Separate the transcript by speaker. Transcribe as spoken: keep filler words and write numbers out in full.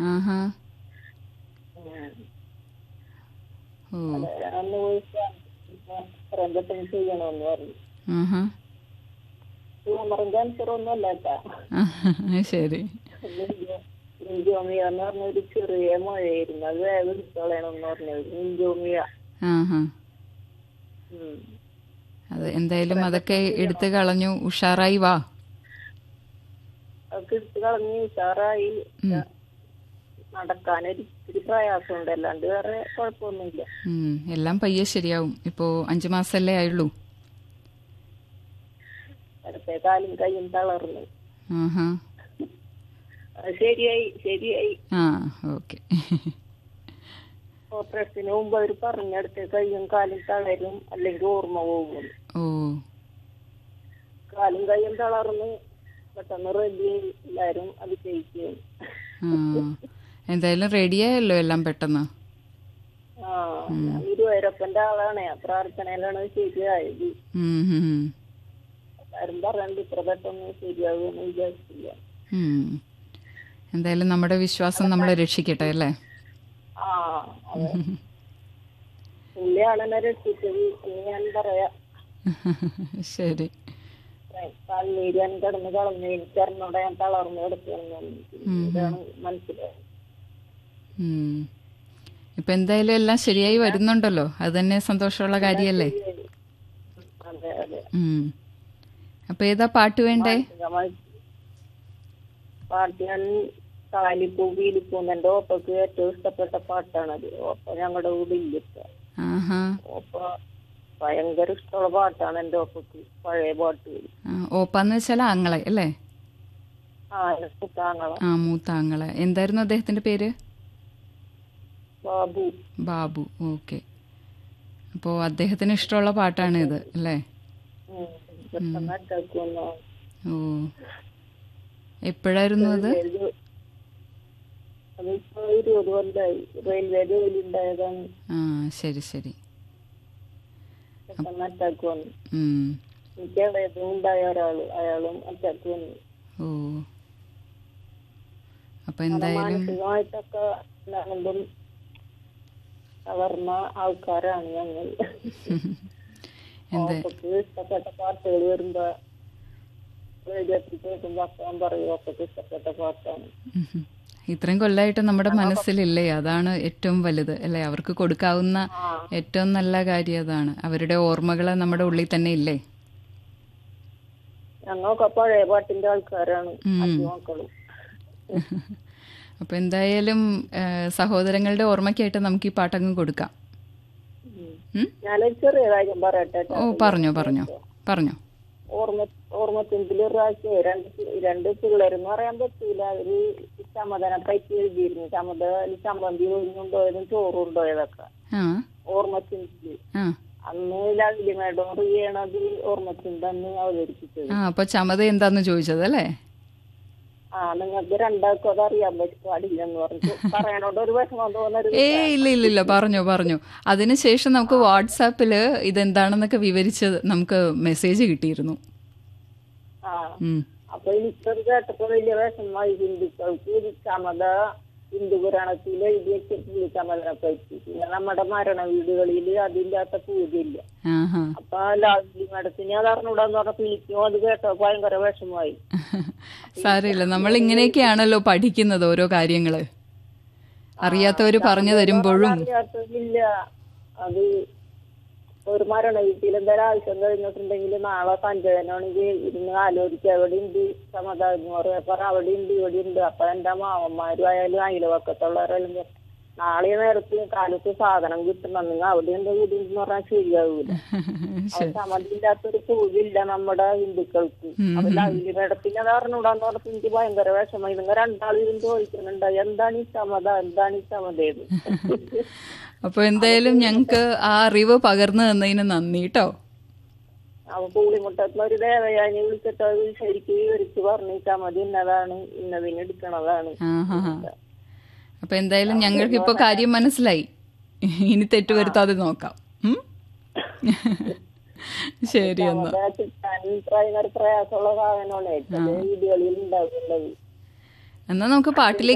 Speaker 1: ആഹാ. ഓ.
Speaker 2: അന്ന് പോയി ചെയ്യണമെന്ന് പറഞ്ഞു.
Speaker 1: ആഹാ.
Speaker 2: ട്യൂമറും ക്യാൻസറും ഒന്നും അല്ല കേട്ടാ.
Speaker 1: ശരി.
Speaker 2: ഇഞ്ചോമിയ എന്ന് പറഞ്ഞ ഒരു ചെറിയ മുഴയായിരുന്നു. അത് വേഗം എടുത്തോളണമെന്ന് പറഞ്ഞത് ഇഞ്ചോമിയ.
Speaker 1: ആഹാ. അത് എന്തായാലും അതൊക്കെ എടുത്തു കളഞ്ഞു, ഉഷാറായി വാ.
Speaker 2: അതൊക്കെ എടുത്തു കളഞ്ഞു ഉഷാറായി. നടക്കാനൊരു ഇത്തിരി പ്രയാസമുണ്ട്, അല്ലാണ്ട് വേറെ കുഴപ്പമൊന്നുമില്ല.
Speaker 1: എല്ലാം പയ്യെ ശരിയാവും. ഇപ്പോ അഞ്ചു മാസല്ലേ ആയുള്ളൂ.
Speaker 2: അടുത്ത കാലും കൈയും തളർന്നു.
Speaker 1: ആഹാ.
Speaker 2: ശരിയായി ശരിയായി.
Speaker 1: ആ, ഓക്കെ.
Speaker 2: ഓപ്പറേഷന് മുമ്പ് അവർ പറഞ്ഞെടുത്ത് കൈയും കാലും തളരും, അല്ലെങ്കിൽ ഓർമ്മ പോകും.
Speaker 1: ഓ.
Speaker 2: കാലും കൈയും തളർന്ന് പെട്ടെന്ന് റെഡി എല്ലാരും അത് ചെയ്യിക്കും.
Speaker 1: എന്തായാലും റെഡിയായല്ലോ എല്ലാം പെട്ടെന്ന്.
Speaker 2: ആ, ഗുരുവായൂരപ്പന്റെ ആളാണ്, പ്രാർത്ഥനയിലാണ് ശരിയായത്. എല്ലാരും പറയണ്ട് ഇത്ര പെട്ടെന്ന് ശരിയാകുമെന്ന് വിചാരിച്ചില്ല.
Speaker 1: എന്തായാലും നമ്മുടെ വിശ്വാസം നമ്മളെ രക്ഷിക്കട്ടെ അല്ലേ.
Speaker 2: ആ, അതെ. പുള്ളിയാണെന്നെ രക്ഷിച്ചത് എന്ന് ഞാൻ പറയാ.
Speaker 1: ശരി.
Speaker 2: കണ്ണീരാൻ കിടന്ന് കളഞ്ഞു. എനിക്കറിഞ്ഞോടെ ഞാൻ തളർന്നു കിടക്കുന്നു. മനസ്സിലായി.
Speaker 1: ഇപ്പൊ എന്തായാലും എല്ലാം ശരിയായി വരുന്നുണ്ടല്ലോ, അത് തന്നെ സന്തോഷമുള്ള കാര്യല്ലേ.
Speaker 2: അതെ അതെ.
Speaker 1: അപ്പൊ ഏതാ പാട്ട് വേണ്ടേ?
Speaker 2: പാട്ട് ഞാൻ കാലിപ്പൂ വീലിപ്പൂ എന്റെ ഓപ്പക്ക് ഏറ്റവും ഇഷ്ടപ്പെട്ട പാട്ടാണത്. ഓപ്പ ഞങ്ങളുടെ കൂടെ ഇല്ല. ഓപ്പ ഭയങ്കര ഇഷ്ടമുള്ള പാട്ടാണ് എന്റെ ഓപ്പക്ക്, പഴയ പാട്ടുകൾ.
Speaker 1: ഓപ്പാന്ന് വെച്ചാൽ ആങ്ങളെ അല്ലേ?
Speaker 2: ആ, മൂത്താങ്ങളെ.
Speaker 1: ആ, മൂത്താങ്ങളെ. എന്തായിരുന്നു അദ്ദേഹത്തിന്റെ പേര്?
Speaker 2: ബാബു.
Speaker 1: ബാബു. ഓക്കെ. അപ്പോ അദ്ദേഹത്തിന് ഇഷ്ടമുള്ള പാട്ടാണ് ഇത് അല്ലേ? ഓ, എപ്പോഴായിരുന്നു അത്?
Speaker 2: ഇരുപത് കൊല്ലായി. റെയിൽവേ ജോലി ഉണ്ടായതാണ്.
Speaker 1: ആ, ശരി ശരി.
Speaker 2: പെട്ടെന്ന് അറ്റാക്ക് വന്നു. എനിക്ക് എവിടെയും ഉണ്ടായ ഒരാള്, അയാളും അറ്റാക്ക് വന്നു.
Speaker 1: ഓ, അപ്പൊ എന്തായാലും
Speaker 2: മാനസികമായിട്ടൊക്കെ എല്ലാവരും തകർന്ന ആൾക്കാരാണ് ഞങ്ങൾ. ഓപ്പക്ക് ഇഷ്ടപ്പെട്ട പാട്ടുകൾ വരുമ്പോ കേൾക്കുമ്പോ അക്കാൻ പറയും ഓപ്പക്ക് ഇഷ്ടപ്പെട്ട പാട്ടാണ്.
Speaker 1: ഇത്രയും കൊല്ലമായിട്ട് നമ്മുടെ മനസ്സിലില്ലേ, അതാണ് ഏറ്റവും വലുത് അല്ലേ. അവർക്ക് കൊടുക്കാവുന്ന ഏറ്റവും നല്ല കാര്യം അതാണ്. അവരുടെ ഓർമ്മകള് നമ്മുടെ ഉള്ളിൽ തന്നെ ഇല്ലേ.
Speaker 2: ഞങ്ങളൊക്കെ പഴയ പാട്ടിന്റെ ആൾക്കാരാണ്, മക്കളും.
Speaker 1: അപ്പൊ എന്തായാലും സഹോദരങ്ങളുടെ ഓർമ്മയ്ക്കായിട്ട് നമുക്ക് ഈ പാട്ടങ്ങ് കൊടുക്കാം.
Speaker 2: ഞാനൊരു ചെറിയ കാര്യം പറയട്ടെ.
Speaker 1: ഓ, പറഞ്ഞോ പറഞ്ഞോ പറഞ്ഞോ.
Speaker 2: ഓർമ്മ ഓർമ്മത്തിൻ്റെ ഒരു പ്രാവശ്യം രണ്ട് രണ്ട് പിള്ളേരെന്ന് പറയാൻ പറ്റൂല. അവര് ചമതനെ പറ്റി എഴുതിയിരുന്നു. ചമത ചമ്മന്തി ഒഴിഞ്ഞുണ്ടോയതും ചോറുണ്ടോയതൊക്കെ ഓർമ്മത്തിൻ്റെ. അന്ന് ലവ്ലി മേഡം ചെയ്യണത് ഓർമ്മത്തിൻ്റെ അന്ന് അവതരിപ്പിച്ചത്.
Speaker 1: അപ്പൊ ചമത എന്താന്ന് ചോദിച്ചത് അല്ലേ?
Speaker 2: ആ, നിങ്ങൾക്ക് രണ്ടാൾക്കും അത് അറിയാൻ പാടില്ലെന്ന് പറഞ്ഞു. പറയാനോട് ഒരു വിഷമം തോന്നരുത്.
Speaker 1: ഏ ഇല്ല ഇല്ല ഇല്ല, പറഞ്ഞോ പറഞ്ഞോ. അതിനുശേഷം നമുക്ക് വാട്സാപ്പില് ഇതെന്താണെന്നൊക്കെ വിവരിച്ച് നമുക്ക് മെസ്സേജ് കിട്ടിയിരുന്നു.
Speaker 2: ആ, അപ്പൊ എനിക്കത് കേട്ടപ്പോ വലിയ വിഷമമായി. ഹിന്ദുക്കൾക്ക് ചമത ഹിന്ദു പുരാണത്തിൽ എഴുതി വെച്ചിട്ടില്ല ചമതനെ പറ്റി. പിന്നെ നമ്മുടെ മരണ വീടുകളിൽ അതില്ലാത്ത പൂജയില്ല. അപ്പൊ ലാവ്ലി മേഡത്തിന് അത് അറിഞ്ഞൂടാന്ന് പറഞ്ഞപ്പോ എനിക്കും അത് കേട്ടോ ഭയങ്കര വിഷമമായി.
Speaker 1: സാരമില്ല, നമ്മൾ ഇങ്ങനെയൊക്കെയാണല്ലോ പഠിക്കുന്നത് ഓരോ കാര്യങ്ങള്. അറിയാത്തവര് പറഞ്ഞു തരുമ്പോഴും.
Speaker 2: അറിയാത്തതില്ല. അത് ഒരു മരണ വീട്ടിൽ എന്തായാലും ആവശ്യം കഴിഞ്ഞിട്ടുണ്ടെങ്കിൽ നാളെ പഞ്ചവനാണെങ്കിൽ ഇരുന്ന് ആലോചിക്കുക. എവിടെ ഉണ്ട് സമത എന്ന് പറയാ. അവിടെ ഉണ്ട് ഇവിടെ ഉണ്ട്. അപ്പൊ എന്റെ മാവന്മാരും ആയാലും അയൽവക്കത്തുള്ളവരെല്ലാം നാളെ നേരത്ത് കാലത്ത് സാധനം കിട്ടണം, നിങ്ങൾ അവിടെ എന്താ കൂടി എന്ന് പറഞ്ഞാൽ ശരിയാവൂല. സമതില്ലാത്തൊരു പൂജയില്ല നമ്മുടെ ഹിന്ദുക്കൾക്ക്. അപ്പൊ ലവ്ലി മേഡത്തിന് അത് അറിഞ്ഞൂടാന്ന് പറഞ്ഞപ്പോ എനിക്ക് ഭയങ്കര വിഷമമായി. നിങ്ങൾ രണ്ടാളും ചോദിക്കുന്നുണ്ട് എന്താണ് ഈ സമത, എന്താണ് ഈ സമതയത്.
Speaker 1: അപ്പൊ എന്തായാലും ഞങ്ങക്ക് ആ അറിവ് പകർന്നു തന്നതിന് നന്ദി കേട്ടോ.
Speaker 2: അപ്പൊ പൂളിമുട്ടത്തുള്ള ഒരു ദേവയാനി വിളിച്ചിട്ട് അത് ശരിക്കും വിവരിച്ച് പറഞ്ഞു സമതി ഇന്നതാണ്, ഇന്നതിന് എടുക്കണതാണ്.
Speaker 1: അപ്പൊ എന്തായാലും ഞങ്ങൾക്ക് ഇപ്പൊ കാര്യം മനസ്സിലായി. ഇനി തെറ്റുവരുത്താതെ നോക്കാം. ശരി എന്നാ.
Speaker 2: പ്രയാസമുള്ള സാധനമാണ് വീടുകളിൽ ഉണ്ടാകുന്നത്.
Speaker 1: എന്നാ നമുക്ക് പാട്ടിലേക്ക്